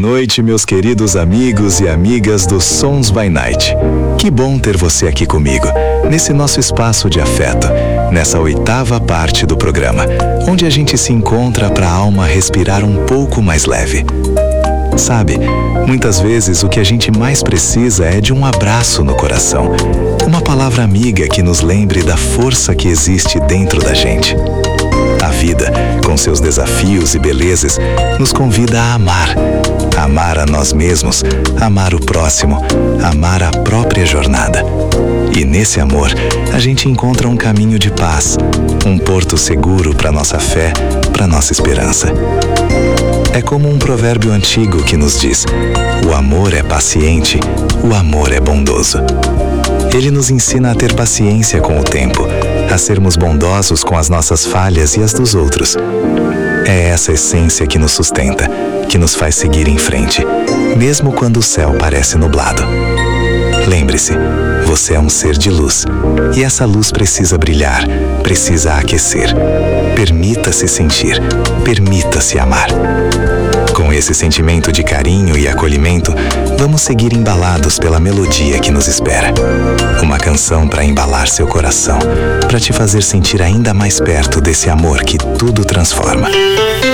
noite, meus queridos amigos e amigas do Sons by Night. Que bom ter você aqui comigo, nesse nosso espaço de afeto, nessa 8ª parte do programa, onde a gente se encontra para a alma respirar um pouco mais leve. Sabe, muitas vezes o que a gente mais precisa é de um abraço no coração, uma palavra amiga que nos lembre da força que existe dentro da gente. A vida, com seus desafios e belezas, nos convida a amar. Amar a nós mesmos, amar o próximo, amar a própria jornada. E nesse amor, a gente encontra um caminho de paz, um porto seguro para nossa fé, para nossa esperança. É como um provérbio antigo que nos diz: o amor é paciente, o amor é bondoso. Ele nos ensina a ter paciência com o tempo, a sermos bondosos com as nossas falhas e as dos outros. É essa essência que nos sustenta, que nos faz seguir em frente, mesmo quando o céu parece nublado. Lembre-se, você é um ser de luz, e essa luz precisa brilhar, precisa aquecer. Permita-se sentir, permita-se amar. Com esse sentimento de carinho e acolhimento, vamos seguir embalados pela melodia que nos espera. Uma canção para embalar seu coração, para te fazer sentir ainda mais perto desse amor que tudo transforma.